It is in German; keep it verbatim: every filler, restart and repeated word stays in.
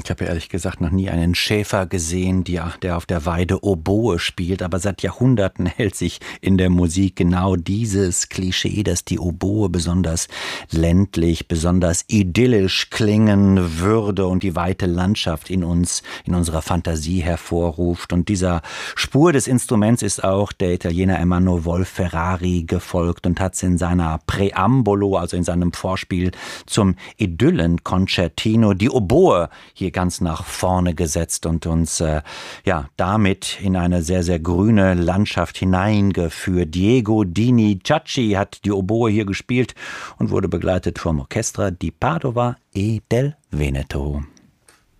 Ich habe ehrlich gesagt noch nie einen Schäfer gesehen, die, der auf der Weide Oboe spielt, aber seit Jahrhunderten hält sich in der Musik genau dieses Klischee, dass die Oboe besonders ländlich, besonders idyllisch klingen würde und die weite Landschaft in uns, in unserer Fantasie hervorruft. Und dieser Spur des Instruments ist auch der Italiener Emanuel Wolf-Ferrari gefolgt und hat es in seiner Präambolo, also in seinem Vorspiel zum Idyllen-Concertino, die Oboe hier ganz nach vorne gesetzt und uns äh, ja damit in eine sehr, sehr grüne Landschaft hineingeführt. Diego Dini Ciacci hat die Oboe hier gespielt und wurde begleitet vom Orchestra di Padova e del Veneto.